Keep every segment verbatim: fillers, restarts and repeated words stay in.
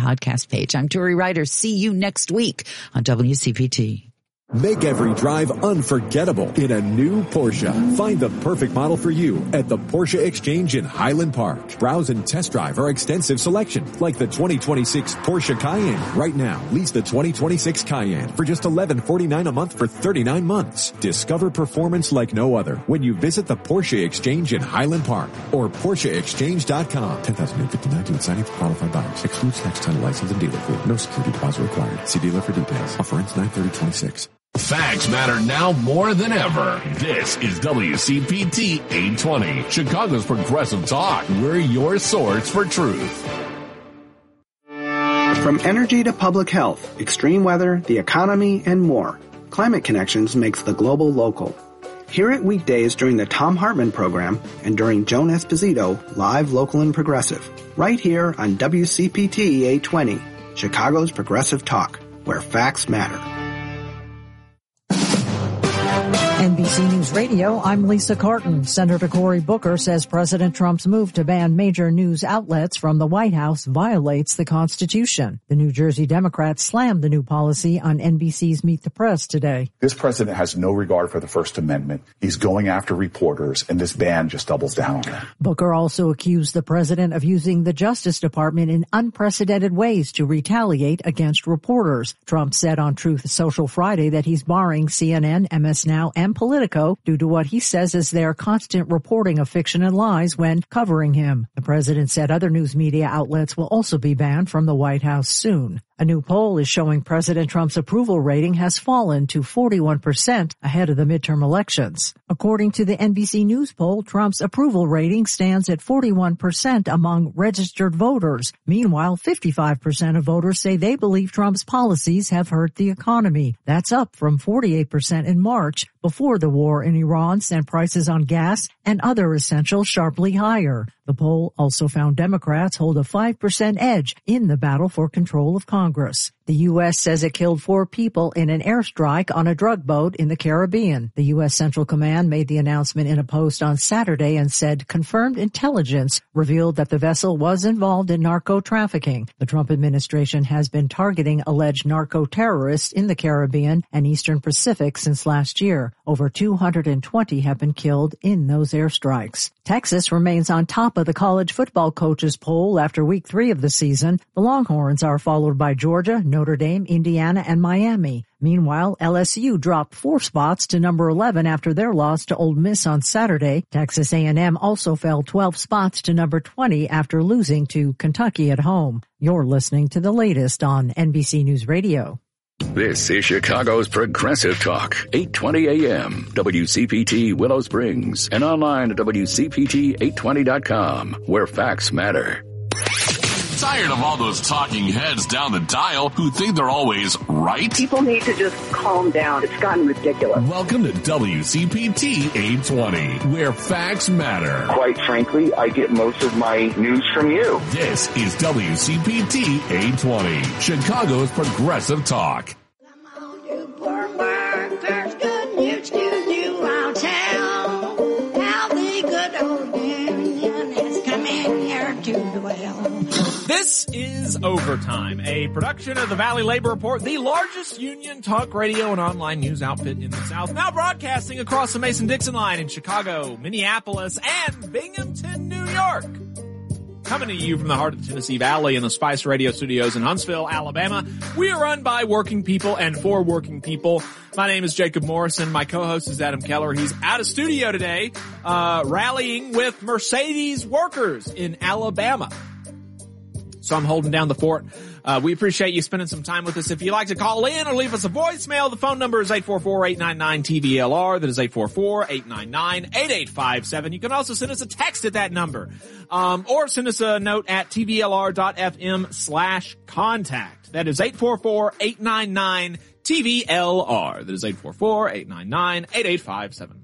podcast page. I'm Tori Ryder. See you next week on W C P T. Make every drive unforgettable in a new Porsche. Find the perfect model for you at the Porsche Exchange in Highland Park. Browse and test drive our extensive selection, like the twenty twenty-six Porsche Cayenne. Right now, lease the twenty twenty-six Cayenne for just eleven forty-nine a month for thirty-nine months. Discover performance like no other when you visit the Porsche Exchange in Highland Park or Porsche Exchange dot com. ten thousand eight hundred fifty-nine to signing for qualified buyers. Excludes tax, title, license, and dealer fee. No security deposit required. See dealer for details. Offer ends nine thirty twenty-six. Facts matter now more than ever. This is W C P T eight twenty, Chicago's Progressive Talk. We're your source for truth. From energy to public health, extreme weather, the economy, and more, Climate Connections makes the global local. Hear it weekdays during the Tom Hartman program and during Joan Esposito, live, local, and progressive. Right here on W C P T eight twenty, Chicago's Progressive Talk, where facts matter. N B C News Radio, I'm Lisa Carton. Senator Cory Booker says President Trump's move to ban major news outlets from the White House violates the Constitution. The New Jersey Democrats slammed the new policy on N B C's Meet the Press today. This president has no regard for the First Amendment. He's going after reporters, and this ban just doubles down on that. Booker also accused the president of using the Justice Department in unprecedented ways to retaliate against reporters. Trump said on Truth Social Friday that he's barring C N N, M S Now, and Politico due to what he says is their constant reporting of fiction and lies when covering him. The president said other news media outlets will also be banned from the White House soon. A new poll is showing President Trump's approval rating has fallen to forty-one percent ahead of the midterm elections. According to the N B C News poll, Trump's approval rating stands at forty-one percent among registered voters. Meanwhile, fifty-five percent of voters say they believe Trump's policies have hurt the economy. That's up from forty-eight percent in March, before the war in Iran sent prices on gas and other essentials sharply higher. The poll also found Democrats hold a five percent edge in the battle for control of Congress. The U S says it killed four people in an airstrike on a drug boat in the Caribbean. The U S Central Command made the announcement in a post on Saturday and said confirmed intelligence revealed that the vessel was involved in narco trafficking. The Trump administration has been targeting alleged narco terrorists in the Caribbean and Eastern Pacific since last year. Over two hundred twenty have been killed in those airstrikes. Texas remains on top of the college football coaches poll after week three of the season. The Longhorns are followed by Georgia, Notre Dame, Indiana, and Miami. Meanwhile, L S U dropped four spots to number eleven after their loss to Ole Miss on Saturday. Texas A and M also fell twelve spots to number twenty after losing to Kentucky at home. You're listening to the latest on N B C News Radio. This is Chicago's Progressive Talk, eight twenty A M, W C P T Willow Springs, and online at W C P T eight twenty dot com, where facts matter. Tired of all those talking heads down the dial who think they're always right? People need to just calm down. It's gotten ridiculous. Welcome to W C P T eight twenty, where facts matter. Quite frankly, I get most of my news from you. This is W C P T eight twenty, Chicago's Progressive Talk. Come on, you poor workers, good news to you all tell. How the good old union has come in here to dwell. This is Overtime, a production of the Valley Labor Report, the largest union talk radio and online news outfit in the South, now broadcasting across the Mason-Dixon line in Chicago, Minneapolis, and Binghamton, New York. Coming to you from the heart of the Tennessee Valley in the Spice Radio Studios in Huntsville, Alabama. We are run by working people and for working people. My name is Jacob Morrison. My co-host is Adam Keller. He's out of studio today, uh, rallying with Mercedes workers in Alabama. So I'm holding down the fort. Uh, we appreciate you spending some time with us. If you'd like to call in or leave us a voicemail, the phone number is eight four four, eight nine nine, T V L R. That is eight four four, eight nine nine, eight eight five seven. You can also send us a text at that number. Um, or send us a note at T V L R dot F M slash contact. That is eight four four, eight nine nine, T V L R. That is eight four four, eight nine nine, eight eight five seven.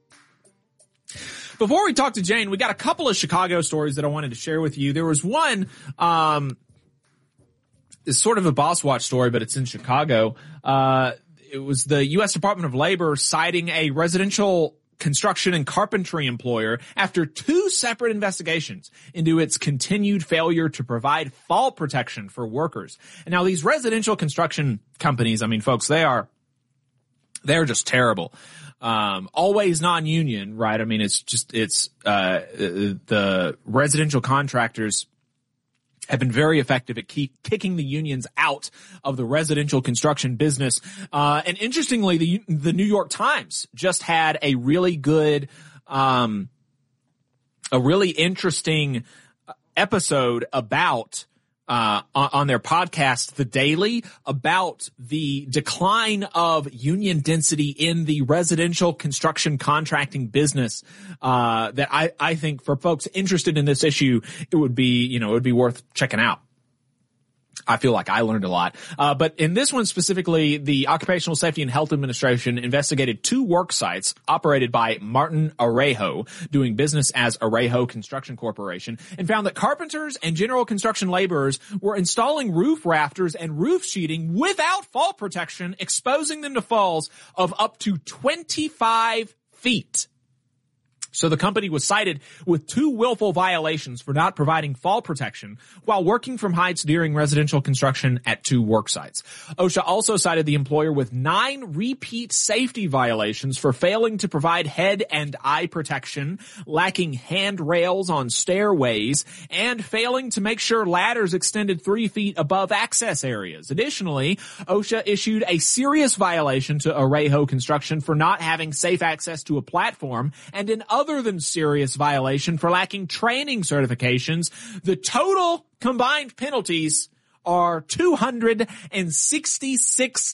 Before we talk to Jane, we got a couple of Chicago stories that I wanted to share with you. There was one, um, it's sort of a Boss Watch story, but it's in Chicago. Uh, it was the U S Department of Labor citing a residential construction and carpentry employer after two separate investigations into its continued failure to provide fall protection for workers. And now these residential construction companies, I mean, folks, they are, they're just terrible. Um, always non-union, right? I mean, it's just, it's, uh, the residential contractors have been very effective at keep kicking the unions out of the residential construction business. Uh, and interestingly, the, the New York Times just had a really good, um, a really interesting episode about, uh, on, on their podcast, The Daily, about the decline of union density in the residential construction contracting business, uh, that I, I think for folks interested in this issue, it would be, you know, it would be worth checking out. I feel like I learned a lot. Uh, but in this one specifically, the Occupational Safety and Health Administration investigated two work sites operated by Martin Arejo, doing business as Arejo Construction Corporation, and found that carpenters and general construction laborers were installing roof rafters and roof sheeting without fall protection, exposing them to falls of up to twenty-five feet. So the company was cited with two willful violations for not providing fall protection while working from heights during residential construction at two work sites. OSHA also cited the employer with nine repeat safety violations for failing to provide head and eye protection, lacking handrails on stairways, and failing to make sure ladders extended three feet above access areas. Additionally, OSHA issued a serious violation to Arejo Construction for not having safe access to a platform, and an other Other than serious violation for lacking training certifications. The total combined penalties are two hundred sixty-six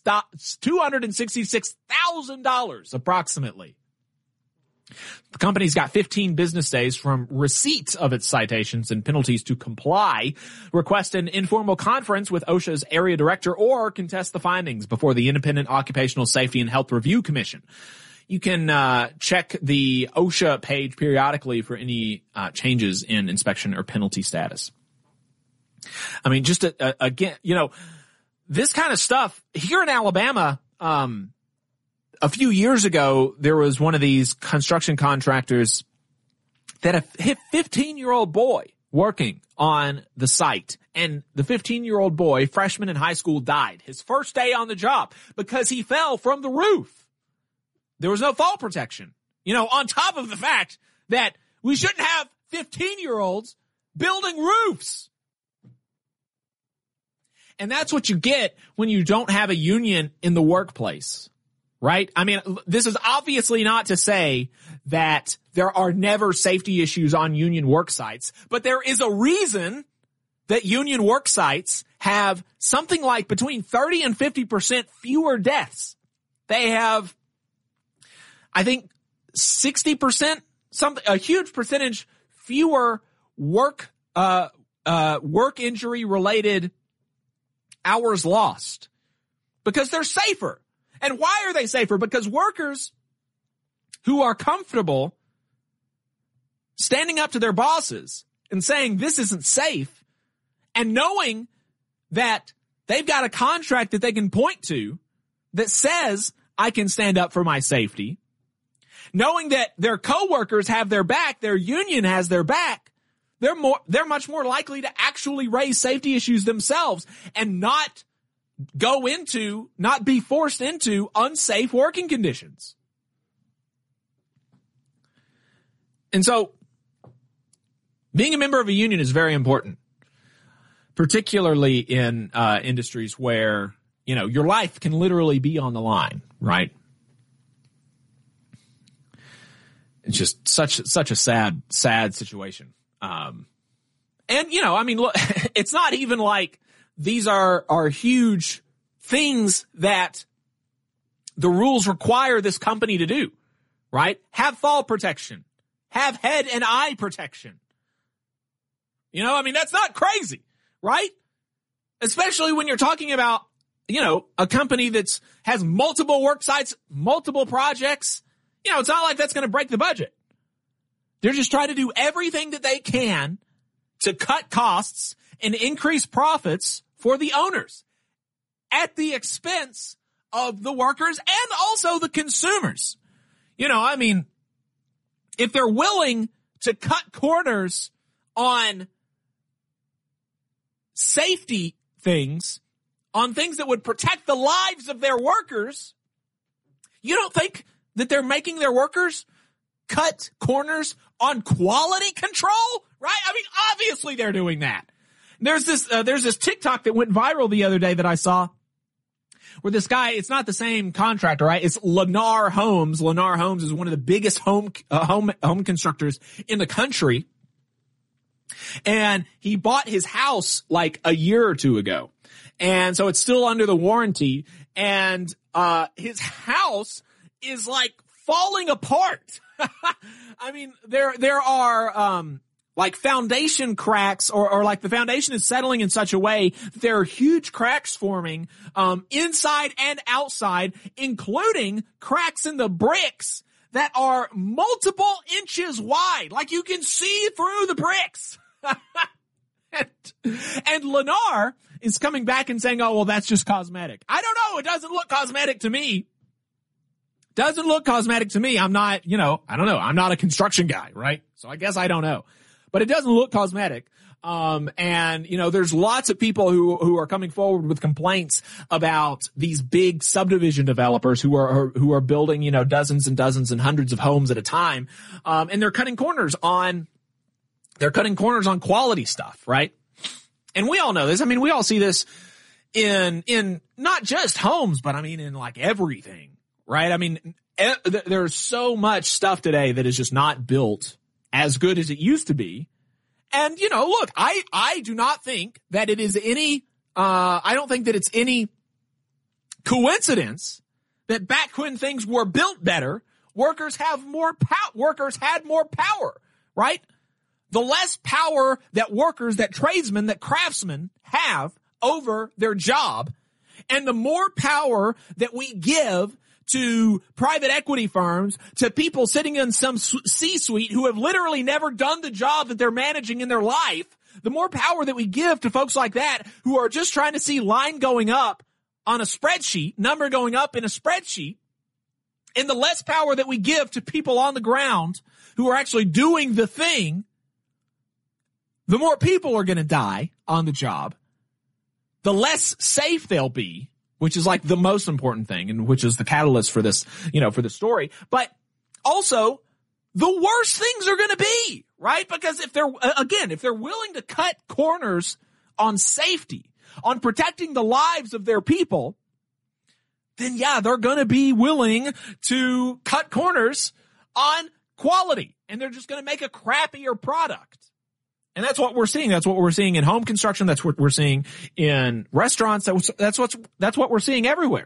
thousand dollars approximately. The company's got fifteen business days from receipt of its citations and penalties to comply, request an informal conference with OSHA's area director, or contest the findings before the Independent Occupational Safety and Health Review Commission. You can uh check the OSHA page periodically for any uh changes in inspection or penalty status. I mean, just a, a, again, you know, this kind of stuff here in Alabama, um a few years ago, there was one of these construction contractors that a fifteen-year-old boy working on the site, and the fifteen-year-old boy, freshman in high school, died his first day on the job because he fell from the roof. There was no fall protection. You know, on top of the fact that we shouldn't have fifteen-year-olds building roofs. And that's what you get when you don't have a union in the workplace, right? I mean, this is obviously not to say that there are never safety issues on union work sites, but there is a reason that union work sites have something like between thirty and fifty percent fewer deaths. They have, I think, sixty percent, some, a huge percentage fewer work, uh, uh, work injury related hours lost because they're safer. And why are they safer? Because workers who are comfortable standing up to their bosses and saying this isn't safe, and knowing that they've got a contract that they can point to that says I can stand up for my safety, knowing that their coworkers have their back, their union has their back, they're more, they're much more likely to actually raise safety issues themselves and not go into, not be forced into unsafe working conditions. And so being a member of a union is very important, particularly in uh, industries where, you know, your life can literally be on the line, right? It's just such, such a sad, sad situation. Um, and, you know, I mean, look, it's not even like these are, are huge things that the rules require this company to do, right? Have fall protection, have head and eye protection. You know, I mean, that's not crazy, right? Especially when you're talking about, you know, a company that's has multiple work sites, multiple projects. You know, it's not like that's going to break the budget. They're just trying to do everything that they can to cut costs and increase profits for the owners at the expense of the workers and also the consumers. You know, I mean, if they're willing to cut corners on safety things, on things that would protect the lives of their workers, you don't think that they're making their workers cut corners on quality control, right? I mean, obviously they're doing that. There's this, uh, there's this TikTok that went viral the other day that I saw where this guy, it's not the same contractor, right? It's Lennar Homes. Lennar Homes is one of the biggest home, uh, home, home constructors in the country. And he bought his house like a year or two ago. And so it's still under the warranty. And, uh, his house is like falling apart. I mean, there, there are, um, like foundation cracks or, or like the foundation is settling in such a way that there are huge cracks forming, um, inside and outside, including cracks in the bricks that are multiple inches wide. Like you can see through the bricks. and, and Lennar is coming back and saying, oh, well, that's just cosmetic. I don't know. It doesn't look cosmetic to me. Doesn't look cosmetic to me. I'm not, you know, I don't know. I'm not a construction guy, right? So I guess I don't know. But it doesn't look cosmetic. Um, and, you know, there's lots of people who, who are coming forward with complaints about these big subdivision developers who are, who are building, you know, dozens and dozens and hundreds of homes at a time. Um, and they're cutting corners on, they're cutting corners on quality stuff, right? And we all know this. I mean, we all see this in, in not just homes, but I mean, in like everything. Right? I mean, there's so much stuff today that is just not built as good as it used to be. And, you know, look, I, I do not think that it is any, uh, I don't think that it's any coincidence that back when things were built better, workers have more power, workers had more power, right? The less power that workers, that tradesmen, that craftsmen have over their job, and the more power that we give to private equity firms, to people sitting in some C-suite who have literally never done the job that they're managing in their life, the more power that we give to folks like that who are just trying to see line going up on a spreadsheet, number going up in a spreadsheet, and the less power that we give to people on the ground who are actually doing the thing, the more people are going to die on the job, the less safe they'll be, which is like the most important thing and which is the catalyst for this, you know, for the story. But also the worst things are going to be, right? Because if they're, again, if they're willing to cut corners on safety, on protecting the lives of their people, then yeah, they're going to be willing to cut corners on quality, and they're just going to make a crappier product. And that's what we're seeing. That's what we're seeing in home construction. That's what we're seeing in restaurants. That's, that's what's, that's what we're seeing everywhere.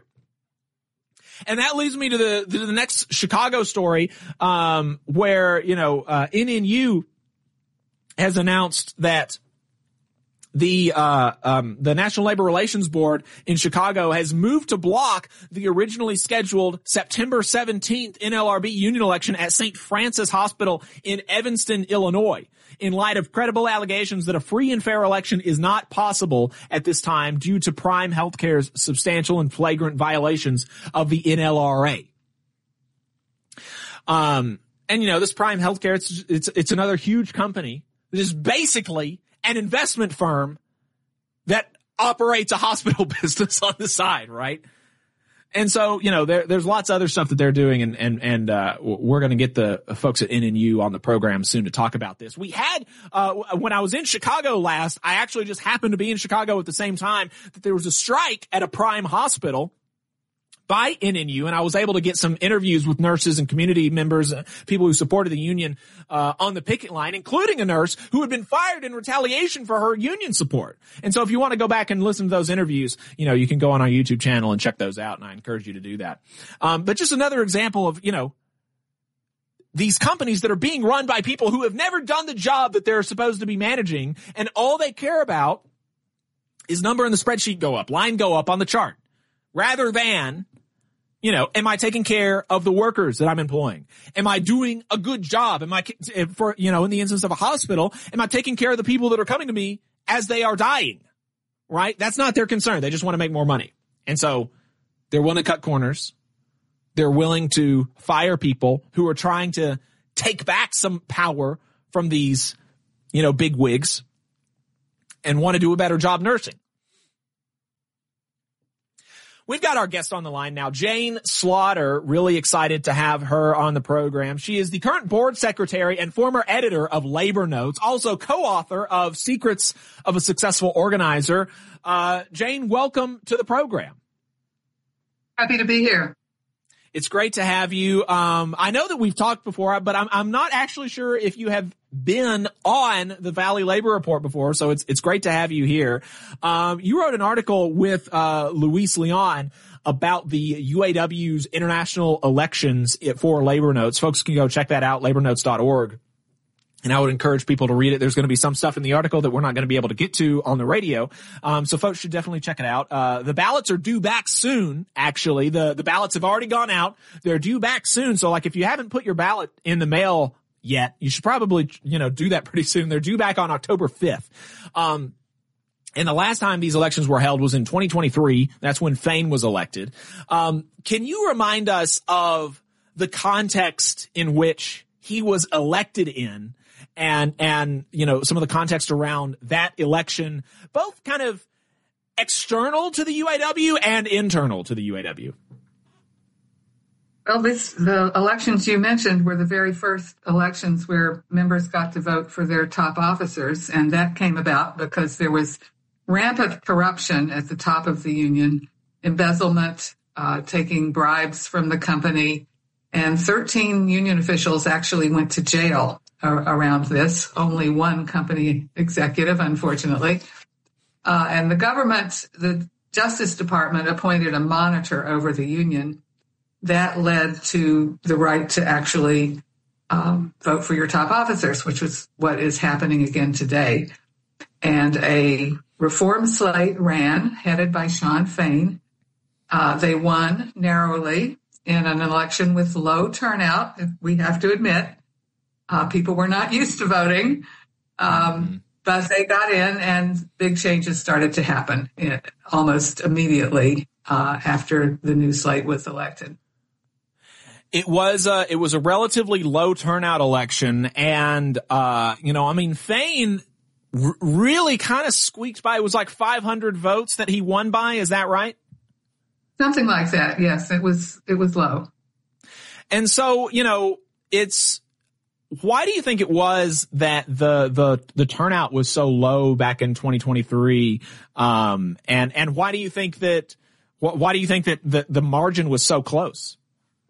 And that leads me to the, to the next Chicago story, um, where, you know, uh, N N U has announced that the, uh, um, the National Labor Relations Board in Chicago has moved to block the originally scheduled September seventeenth N L R B union election at Saint Francis Hospital in Evanston, Illinois, in light of credible allegations that a free and fair election is not possible at this time due to Prime Healthcare's substantial and flagrant violations of the N L R A. Um, and you know, this Prime Healthcare, it's, it's, it's another huge company that is basically an investment firm that operates a hospital business on the side, right? And so, you know, there, there's lots of other stuff that they're doing, and, and, and, uh, we're going to get the folks at N N U on the program soon to talk about this. We had, uh, when I was in Chicago last, I actually just happened to be in Chicago at the same time that there was a strike at a Prime hospital by N N U, and I was able to get some interviews with nurses and community members, uh, people who supported the union, uh, on the picket line, including a nurse who had been fired in retaliation for her union support. And so if you want to go back and listen to those interviews, you know, you can go on our YouTube channel and check those out, and I encourage you to do that. Um, but just another example of, you know, these companies that are being run by people who have never done the job that they're supposed to be managing, and all they care about is number in the spreadsheet go up, line go up on the chart, rather than, you know, am I taking care of the workers that I'm employing? Am I doing a good job? Am I, for, you know, in the instance of a hospital, am I taking care of the people that are coming to me as they are dying? Right? That's not their concern. They just want to make more money. And so they're willing to cut corners. They're willing to fire people who are trying to take back some power from these, you know, big wigs and want to do a better job nursing. We've got our guest on the line now, Jane Slaughter. Really excited to have her on the program. She is the current board secretary and former editor of Labor Notes, also co-author of Secrets of a Successful Organizer. Uh, Jane, welcome to the program. Happy to be here. It's great to have you. Um, I know that we've talked before, but I'm, I'm not actually sure if you have been on the Valley Labor Report before, so it's it's great to have you here. Um, you wrote an article with uh, Luis Leon about the U A W's international elections for Labor Notes. Folks can go check that out, labor notes dot org. And I would encourage people to read it. There's going to be some stuff in the article that we're not going to be able to get to on the radio. Um, so folks should definitely check it out. Uh, the ballots are due back soon, actually. The, the ballots have already gone out. They're due back soon. So like if you haven't put your ballot in the mail yet, you should probably, you know, do that pretty soon. They're due back on October fifth. Um, and the last time these elections were held was in twenty twenty-three. That's when Fain was elected. Um, can you remind us of the context in which he was elected in? And, and, you know, some of the context around that election, both kind of external to the U A W and internal to the U A W. Well, this, the elections you mentioned were the very first elections where members got to vote for their top officers. And that came about because there was rampant corruption at the top of the union, embezzlement, uh, taking bribes from the company. And thirteen union officials actually went to jail around this, only one company executive, unfortunately. Uh, and the government, the Justice Department appointed a monitor over the union. That led to the right to actually um, vote for your top officers, which was what is happening again today. And a reform slate ran, headed by Shawn Fain. Uh, they won narrowly in an election with low turnout, we have to admit. Uh, people were not used to voting, um, but they got in and big changes started to happen almost immediately uh, after the new slate was elected. It was a, it was a relatively low turnout election. And, uh, you know, I mean, Fain r- really kind of squeaked by. It was like five hundred votes that he won by. Is that right? Something like that. Yes, it was, it was low. And so, you know, it's, why do you think it was that the, the, the turnout was so low back in twenty twenty-three? Um, and, and why do you think that, why do you think that the, the margin was so close?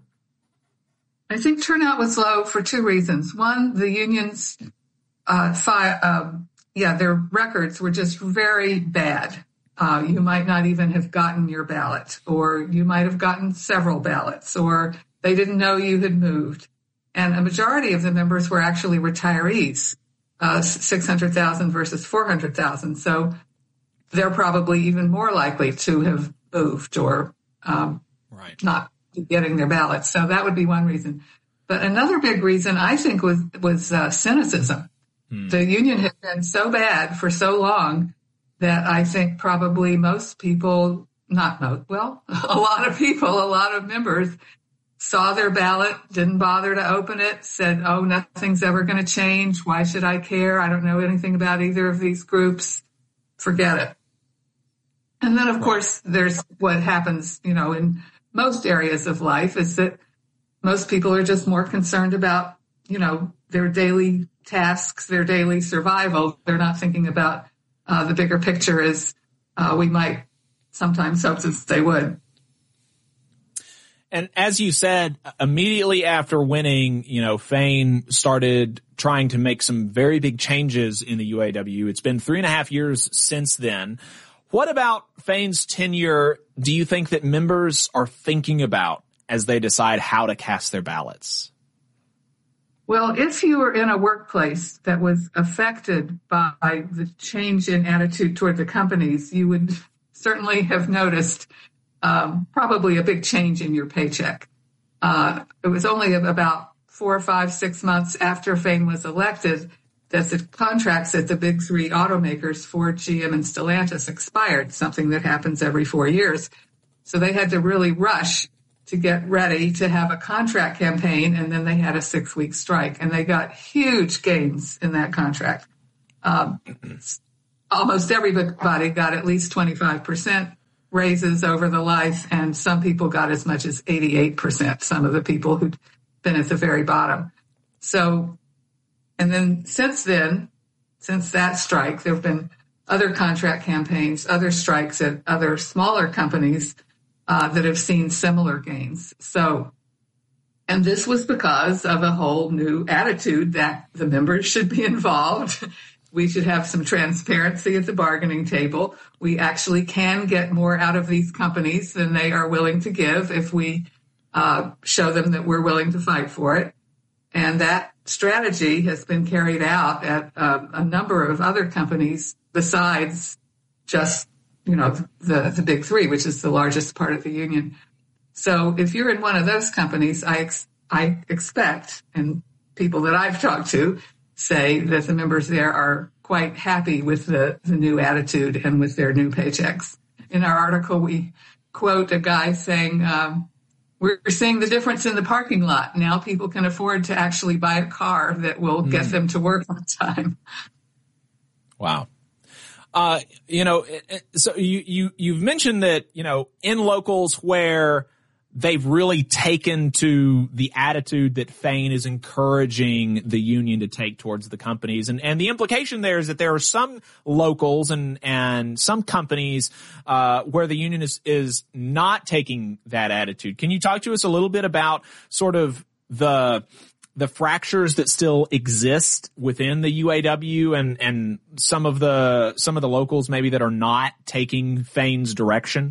I think turnout was low for two reasons. One, the unions, uh, fi- um, yeah, their records were just very bad. Uh, you might not even have gotten your ballot, or you might have gotten several ballots, or they didn't know you had moved. And a majority of the members were actually retirees, uh, six hundred thousand versus four hundred thousand. So they're probably even more likely to have moved or um, right. not getting their ballots. So that would be one reason. But another big reason, I think, was, was uh, cynicism. Hmm. The union had been so bad for so long that I think probably most people, not most, well, a lot of people, a lot of members saw their ballot, didn't bother to open it, said, oh, nothing's ever going to change. Why should I care? I don't know anything about either of these groups. Forget it. And then, of course, there's what happens, you know, in most areas of life is that most people are just more concerned about, you know, their daily tasks, their daily survival. They're not thinking about uh, the bigger picture as uh, we might sometimes hope that they would. And as you said, immediately after winning, you know, Fain started trying to make some very big changes in the U A W. It's been three and a half years since then. What about Fain's tenure do you think that members are thinking about as they decide how to cast their ballots? Well, if you were in a workplace that was affected by the change in attitude toward the companies, you would certainly have noticed Um, probably a big change in your paycheck. Uh, it was only about four, five, six months after Fain was elected that the contracts at the big three automakers, Ford, G M, and Stellantis, expired, something that happens every four years. So they had to really rush to get ready to have a contract campaign, and then they had a six-week strike, and they got huge gains in that contract. Um, almost everybody got at least twenty-five percent raises over the life, and some people got as much as eighty-eight percent, some of the people who'd been at the very bottom. So, and then since then, since that strike, there have been other contract campaigns, other strikes at other smaller companies uh, that have seen similar gains. So, and this was because of a whole new attitude that the members should be involved. We should have some transparency at the bargaining table. We actually can get more out of these companies than they are willing to give if we uh, show them that we're willing to fight for it. And that strategy has been carried out at uh, a number of other companies besides just, you know, the, the big three, which is the largest part of the union. So if you're in one of those companies, I, ex- I expect, and people that I've talked to say that the members there are quite happy with the, the new attitude and with their new paychecks. In our article, we quote a guy saying, um, we're seeing the difference in the parking lot. Now people can afford to actually buy a car that will mm. get them to work on time. Wow. Uh, you know, so you, you, you've mentioned that, you know, in locals where they've really taken to the attitude that Fain is encouraging the union to take towards the companies. And, and the implication there is that there are some locals and, and some companies, uh, where the union is, is not taking that attitude. Can you talk to us a little bit about sort of the, the fractures that still exist within the U A W and, and some of the, some of the locals maybe that are not taking Fain's direction?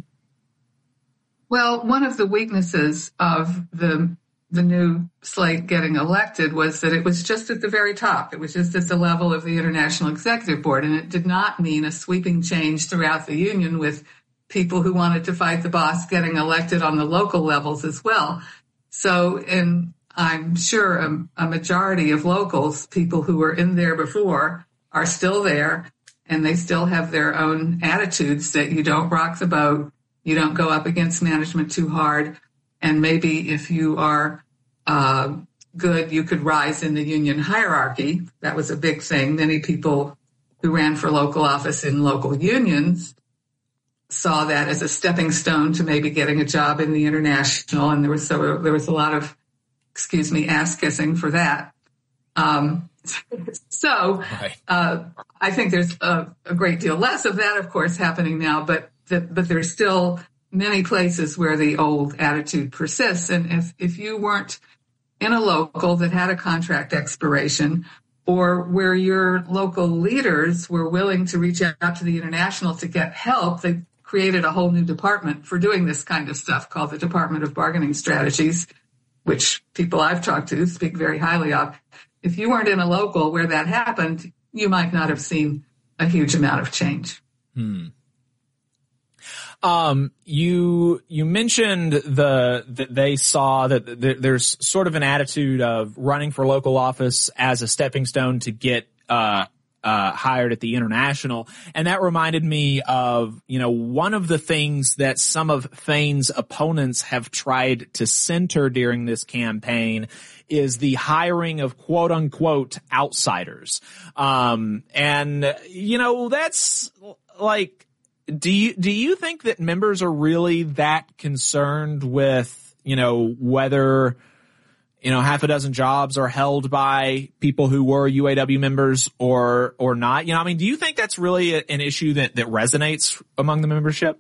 Well, one of the weaknesses of the the new slate getting elected was that it was just at the very top. It was just at the level of the International Executive Board, and it did not mean a sweeping change throughout the union with people who wanted to fight the boss getting elected on the local levels as well. So, and I'm sure a, a majority of locals, people who were in there before, are still there, and they still have their own attitudes that you don't rock the boat. You don't go up against management too hard. And maybe if you are uh, good, you could rise in the union hierarchy. That was a big thing. Many people who ran for local office in local unions saw that as a stepping stone to maybe getting a job in the international. And there was so there was a lot of, excuse me, ass kissing for that. Um, so uh, I think there's a, a great deal less of that, of course, happening now. But That, but there's still many places where the old attitude persists. And if, if you weren't in a local that had a contract expiration, or where your local leaders were willing to reach out to the international to get help, they created a whole new department for doing this kind of stuff called the Department of Bargaining Strategies, which people I've talked to speak very highly of. If you weren't in a local where that happened, you might not have seen a huge amount of change. Hmm. Um, you, you mentioned the, that they saw that th- there's sort of an attitude of running for local office as a stepping stone to get, uh, uh, hired at the international. And that reminded me of, you know, one of the things that some of Fain's opponents have tried to center during this campaign is the hiring of quote unquote outsiders. Um, and, you know, that's like, Do you, do you think that members are really that concerned with, you know, whether, you know, half a dozen jobs are held by people who were U A W members or, or not? You know, I mean, do you think that's really a, an issue that, that resonates among the membership?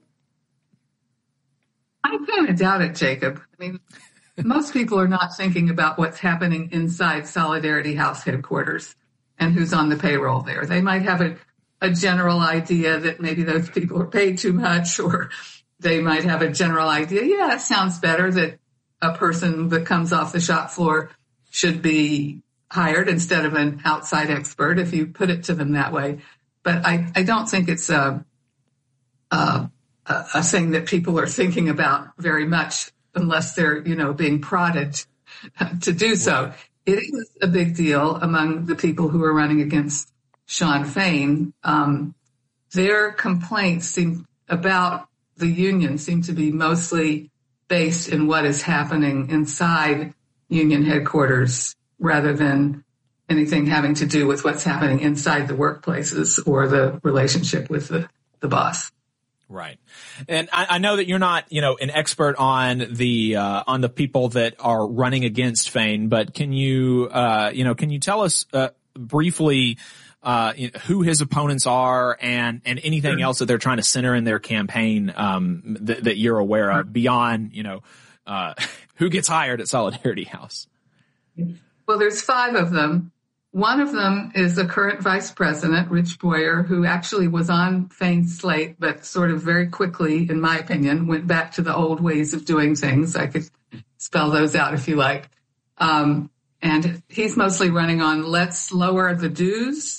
I kind of doubt it, Jacob. I mean, most people are not thinking about what's happening inside Solidarity House headquarters and who's on the payroll there. They might have a a general idea that maybe those people are paid too much, or they might have a general idea, yeah, it sounds better that a person that comes off the shop floor should be hired instead of an outside expert, if you put it to them that way. But I, I don't think it's a, a, a thing that people are thinking about very much unless they're, you know, being prodded to do so. It is a big deal among the people who are running against Shawn Fain. Um, their complaints seem about the union seem to be mostly based in what is happening inside union headquarters rather than anything having to do with what's happening inside the workplaces or the relationship with the, the boss. Right. And I, I know that you're not, you know, an expert on the, uh, on the people that are running against Fain, but can you, uh, you know, can you tell us, uh, briefly, uh, who his opponents are and, and anything else that they're trying to center in their campaign, um, that, that you're aware of beyond, you know, uh, who gets hired at Solidarity House? Well, there's five of them. One of them is the current vice president, Rich Boyer, who actually was on Fain's slate, but sort of very quickly, in my opinion, went back to the old ways of doing things. I could spell those out if you like. Um, and he's mostly running on let's lower the dues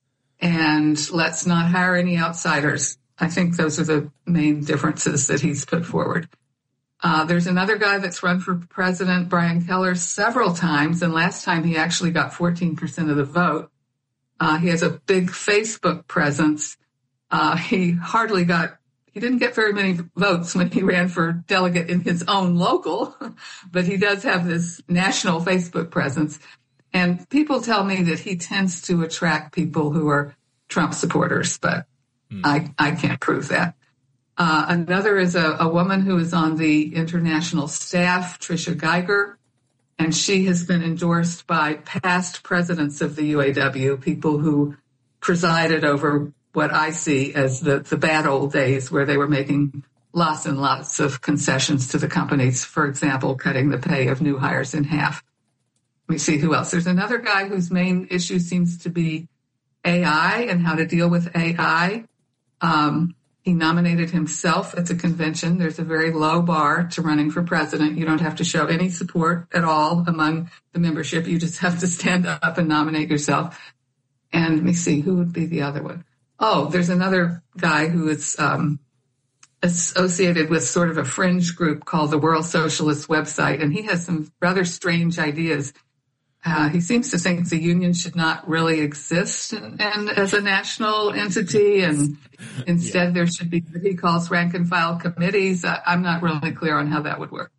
and let's not hire any outsiders. I think those are the main differences that he's put forward. Uh, there's another guy that's run for president, Brian Keller, several times, and last time he actually got fourteen percent of the vote. Uh, he has a big Facebook presence. Uh, he hardly got, he didn't get very many votes when he ran for delegate in his own local, but he does have this national Facebook presence. And people tell me that he tends to attract people who are Trump supporters, but mm. I, I can't prove that. Uh, another is a, a woman who is on the international staff, Tricia Geiger, and she has been endorsed by past presidents of the U A W, people who presided over what I see as the, the bad old days where they were making lots and lots of concessions to the companies, for example, cutting the pay of new hires in half. Let me see who else. There's another guy whose main issue seems to be A I and how to deal with A I. Um, He nominated himself at the convention. There's a very low bar to running for president. You don't have to show any support at all among the membership. You just have to stand up and nominate yourself. And let me see, who would be the other one? Oh, there's another guy who is um, associated with sort of a fringe group called the World Socialist Website, and he has some rather strange ideas. Uh, he seems to think the union should not really exist and, and as a national entity, and instead yeah. there should be what he calls rank and file committees. I, I'm not really clear on how that would work.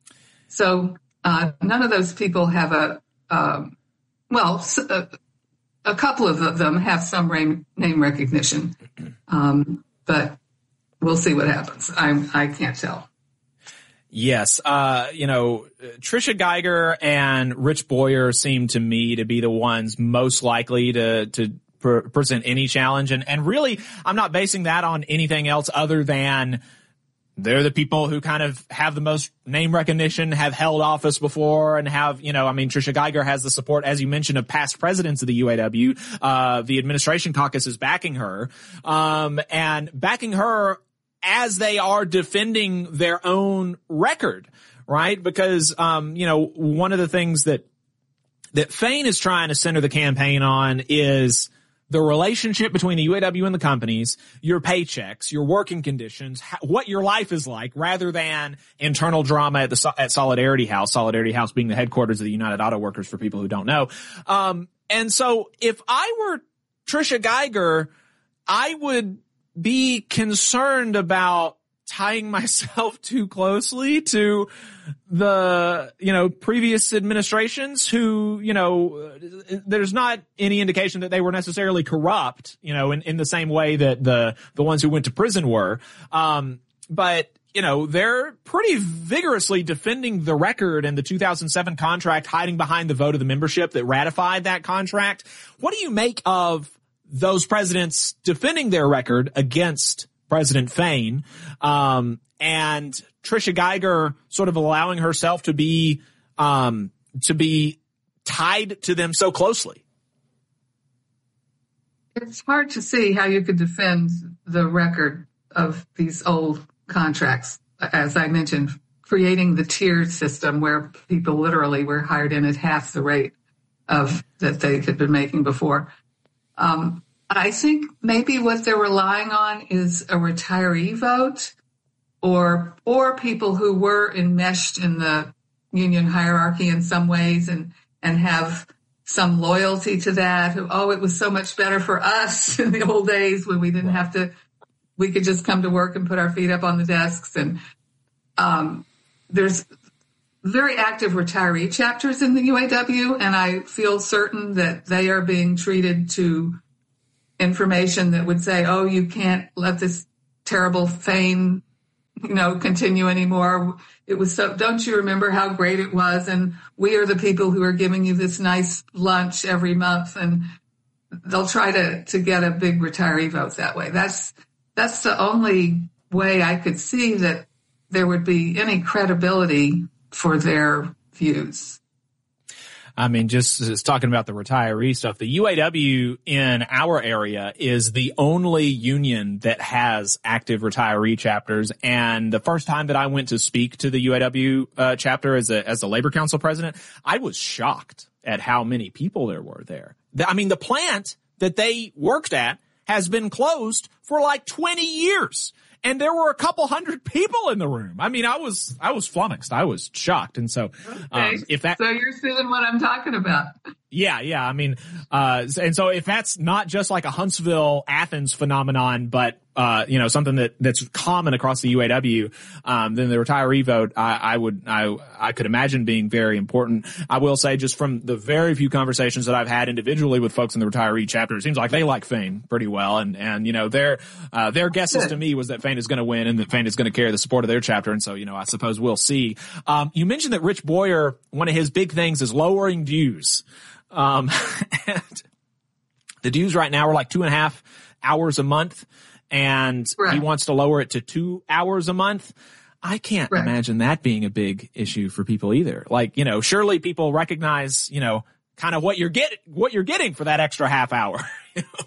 So uh, none of those people have a, um, well, a, a couple of them have some name recognition, um, but we'll see what happens. I, I can't tell. Yes. Uh, you know, Tricia Geiger and Rich Boyer seem to me to be the ones most likely to, to pre- present any challenge. And, and really, I'm not basing that on anything else other than they're the people who kind of have the most name recognition, have held office before, and have, you know, I mean, Tricia Geiger has the support, as you mentioned, of past presidents of the U A W. Uh, the administration caucus is backing her, um, and backing her as they are defending their own record, right? Because, um, you know, one of the things that, that Fain is trying to center the campaign on is the relationship between the U A W and the companies, your paychecks, your working conditions, what your life is like, rather than internal drama at the, at Solidarity House, Solidarity House being the headquarters of the United Auto Workers for people who don't know. Um, and so if I were Tricia Geiger, I would be concerned about tying myself too closely to the, you know, previous administrations who, you know, there's not any indication that they were necessarily corrupt, you know, in, in the same way that the, the ones who went to prison were. Um, but, you know, they're pretty vigorously defending the record and the two thousand seven contract, hiding behind the vote of the membership that ratified that contract. What do you make of those presidents defending their record against President Fain, um, and Tricia Geiger sort of allowing herself to be, um, to be tied to them so closely? It's hard to see how you could defend the record of these old contracts. As I mentioned, creating the tiered system where people literally were hired in at half the rate of that they had been making before. Um, I think maybe what they're relying on is a retiree vote, or or people who were enmeshed in the union hierarchy in some ways and, and have some loyalty to that, who, oh, it was so much better for us in the old days when we didn't have to, we could just come to work and put our feet up on the desks. And um, there's very active retiree chapters in the U A W, and I feel certain that they are being treated to information that would say, oh, you can't let this terrible feign, you know, continue anymore. It was so, don't you remember how great it was? And we are the people who are giving you this nice lunch every month. And they'll try to, to get a big retiree vote that way. That's, that's the only way I could see that there would be any credibility for their views. I mean, just, just talking about the retiree stuff, the U A W in our area is the only union that has active retiree chapters. And the first time that I went to speak to the U A W uh, chapter as a as a labor council president, I was shocked at how many people there were there. The, I mean, the plant that they worked at has been closed for like twenty years. And there were a couple hundred people in the room. I mean, I was, I was flummoxed. I was shocked. And so, okay. um, if that, so you're seeing what I'm talking about. Yeah. Yeah. I mean, uh, and so if that's not just like a Huntsville, Athens phenomenon, but, uh, you know, something that, that's common across the U A W, um, then the retiree vote, I, I would, I, I could imagine being very important. I will say just from the very few conversations that I've had individually with folks in the retiree chapter, it seems like they like Fain pretty well. And, and, you know, their, uh, their guesses to me was that Fain is going to win and that Fain is going to carry the support of their chapter. And so, you know, I suppose we'll see. Um, you mentioned that Rich Boyer, one of his big things is lowering dues. Um, and the dues right now are like two and a half hours a month, and right. he wants to lower it to two hours a month. I can't right. imagine that being a big issue for people either. Like, you know, surely people recognize, you know, kind of what you're get, what you're getting for that extra half hour. You know?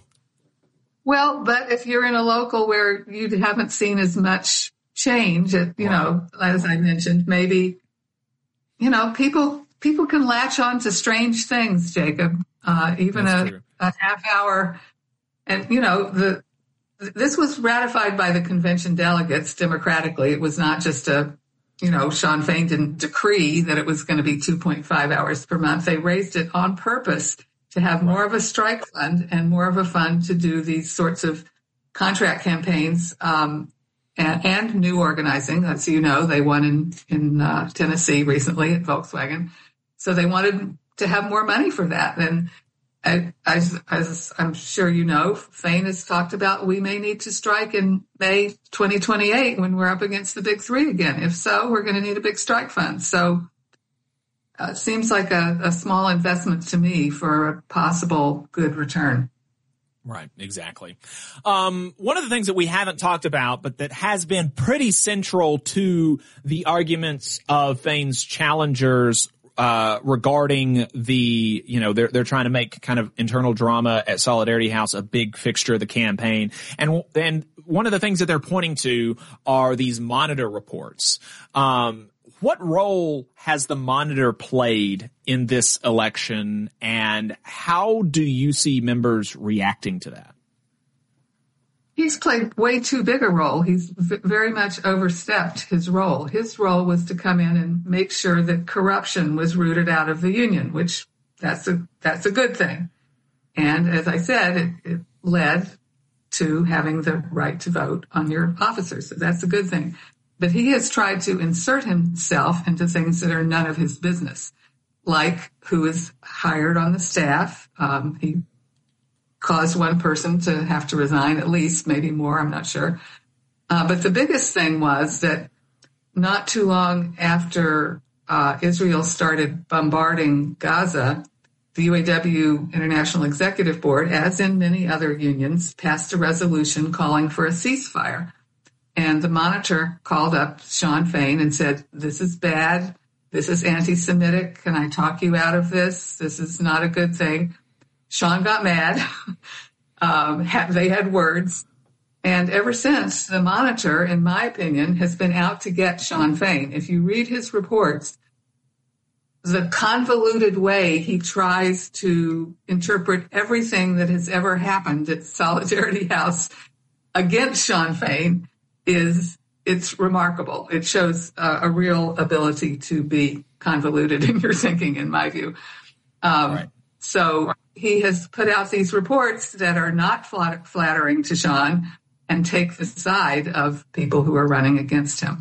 Well, but if you're in a local where you haven't seen as much change, you right. know, as I mentioned, maybe, you know, people, People can latch on to strange things, Jacob, uh, even a, a half hour. And, you know, the, this was ratified by the convention delegates democratically. It was not just a, you know, Shawn Fain didn't decree that it was going to be two point five hours per month. They raised it on purpose to have more of a strike fund and more of a fund to do these sorts of contract campaigns, um, and, and new organizing. As you know, they won in, in, uh, Tennessee recently at Volkswagen. So they wanted to have more money for that. And I, as, as I'm sure you know, Fain has talked about we may need to strike in May twenty twenty-eight when we're up against the big three again. If so, we're going to need a big strike fund. So uh, it seems like a, a small investment to me for a possible good return. Right, exactly. Um, one of the things that we haven't talked about, but that has been pretty central to the arguments of Fain's challengers Uh, regarding the, you know, they're, they're trying to make kind of internal drama at Solidarity House a big fixture of the campaign. And, and one of the things that they're pointing to are these Monitor reports. Um, what role has the Monitor played in this election, and how do you see members reacting to that? He's played way too big a role. He's v- very much overstepped his role. His role was to come in and make sure that corruption was rooted out of the union, which that's a, that's a good thing. And as I said, it, it led to having the right to vote on your officers. So that's a good thing. But he has tried to insert himself into things that are none of his business, like who is hired on the staff. Um, he caused one person to have to resign, at least, maybe more, I'm not sure. Uh, but the biggest thing was that not too long after uh, Israel started bombarding Gaza, the U A W International Executive Board, as in many other unions, passed a resolution calling for a ceasefire. And the Monitor called up Shawn Fain and said, this is bad. This is anti-Semitic. Can I talk you out of this? This is not a good thing. Shawn got mad. um, they had words. And ever since, the Monitor, in my opinion, has been out to get Shawn Fain. If you read his reports, the convoluted way he tries to interpret everything that has ever happened at Solidarity House against Shawn Fain is, it's remarkable. It shows uh, a real ability to be convoluted in your thinking, in my view. Um, right. So he has put out these reports that are not flattering to Shawn and take the side of people who are running against him.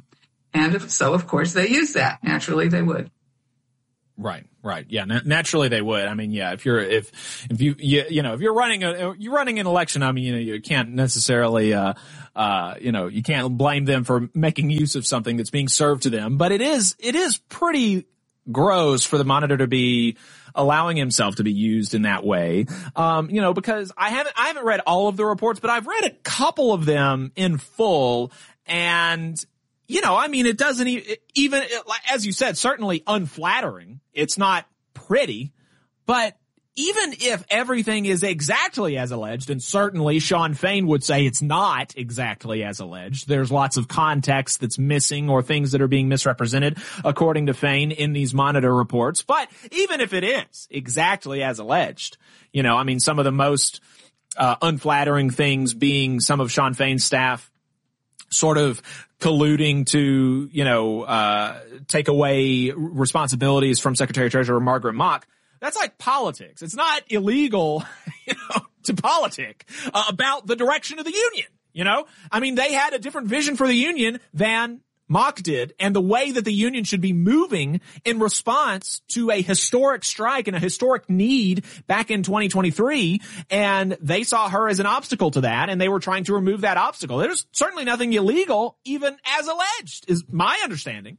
And if, so, of course, they use that. Naturally, they would. Right, right. Yeah, na- naturally they would. I mean, yeah, if you're, if, if you, you, you know, if you're running a, you're running an election, I mean, you know, you can't necessarily, uh, uh, you know, you can't blame them for making use of something that's being served to them, but it is, it is pretty gross for the monitor to be allowing himself to be used in that way. Um, you know, because I haven't, I haven't read all of the reports, but I've read a couple of them in full, and you know, I mean, it doesn't even, as you said, certainly unflattering. It's not pretty, but even if everything is exactly as alleged, and certainly Shawn Fain would say it's not exactly as alleged, there's lots of context that's missing or things that are being misrepresented, according to Fain, in these monitor reports. But even if it is exactly as alleged, you know, I mean, some of the most uh, unflattering things being some of Shawn Fain's staff sort of colluding to, you know, uh, take away responsibilities from Secretary Treasurer Margaret Mock. That's like politics. It's not illegal, you know, to politic uh, about the direction of the union. You know, I mean, they had a different vision for the union than Mock did, and the way that the union should be moving in response to a historic strike and a historic need back in twenty twenty-three. And they saw her as an obstacle to that, and they were trying to remove that obstacle. There's certainly nothing illegal, even as alleged, is my understanding.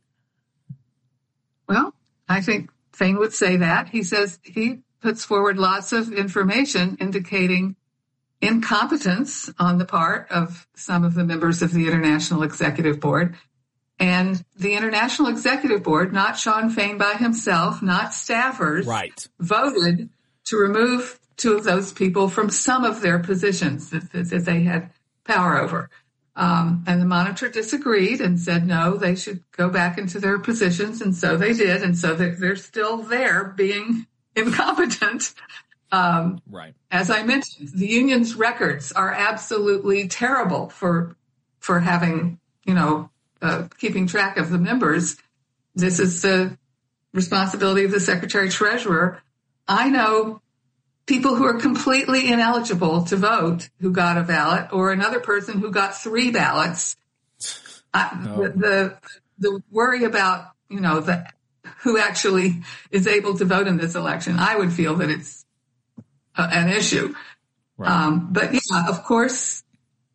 Well, I think Fain would say that. He says he puts forward lots of information indicating incompetence on the part of some of the members of the International Executive Board. And the International Executive Board, not Shawn Fain by himself, not staffers, right, voted to remove two of those people from some of their positions that, that they had power over. Um, and the monitor disagreed and said, no, they should go back into their positions. And so they did. And so they're, they're still there being incompetent. Um, right. As I mentioned, the union's records are absolutely terrible for, for having, you know, uh, keeping track of the members. This is the responsibility of the Secretary Treasurer. I know people who are completely ineligible to vote who got a ballot, or another person who got three ballots. I, no. the, the the worry about, you know, the who actually is able to vote in this election, I would feel that it's a, an issue. Right. Um, but yeah, of course,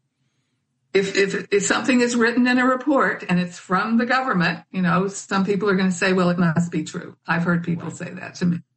if, if if something is written in a report and it's from the government, you know, some people are going to say, well, it must be true. I've heard people say that to me.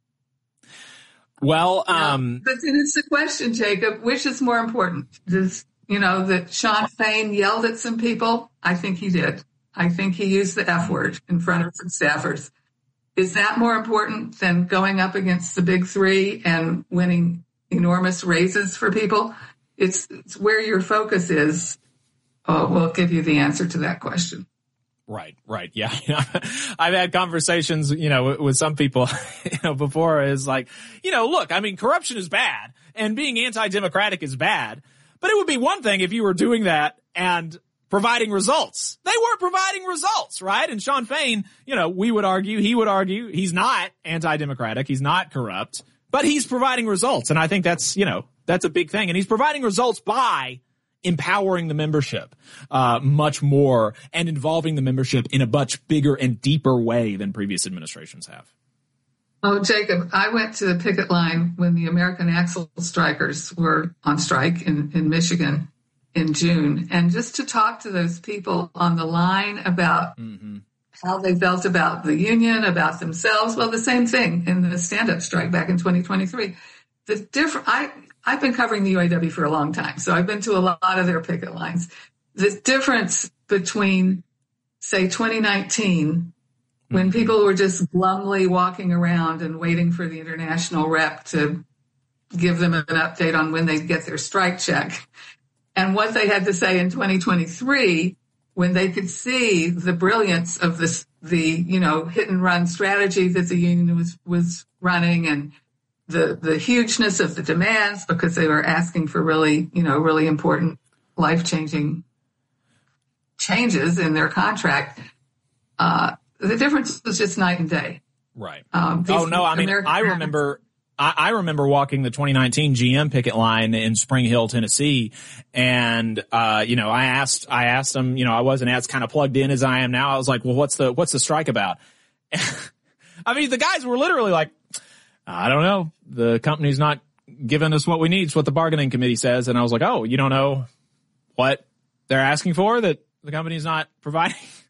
Well, um, but then it's the question, Jacob, which is more important? Does, you know, that Shawn Fain yelled at some people? I think he did. I think he used the F word in front of some staffers. Is that more important than going up against the big three and winning enormous raises for people? It's, it's where your focus is. Oh, we'll give you the answer to that question. Right, right. Yeah. I've had conversations, you know, with some people, you know, before is like, you know, look, I mean, corruption is bad and being anti-democratic is bad, but it would be one thing if you were doing that and providing results. They weren't providing results, right? And Shawn Fain, you know, we would argue, he would argue, he's not anti-democratic, he's not corrupt, but he's providing results. And I think that's, you know, that's a big thing. And he's providing results by empowering the membership uh much more and involving the membership in a much bigger and deeper way than previous administrations have. Oh, Jacob, I went to the picket line when the American Axle strikers were on strike in, in Michigan in June. And just to talk to those people on the line about mm-hmm. how they felt about the union, about themselves. Well, the same thing in the stand-up strike back in twenty twenty-three. The different, I, I've been covering the U A W for a long time, so I've been to a lot of their picket lines. The difference between, say, twenty nineteen, when mm-hmm. people were just glumly walking around and waiting for the international rep to give them an update on when they'd get their strike check, and what they had to say in twenty twenty-three, when they could see the brilliance of this, the, you know, hit and run strategy that the union was, was running, and the, the hugeness of the demands because they were asking for really, you know, really important life-changing changes in their contract. Uh, the difference was just night and day. Right. Um, oh, no, I mean, American I remember, I, I remember walking the twenty nineteen G M picket line in Spring Hill, Tennessee. And, uh, you know, I asked, I asked them, you know, I wasn't as kind of plugged in as I am now. I was like, well, what's the, what's the strike about? I mean, the guys were literally like, I don't know. The company's not giving us what we need. It's what the bargaining committee says. And I was like, oh, you don't know what they're asking for, that the company's not providing?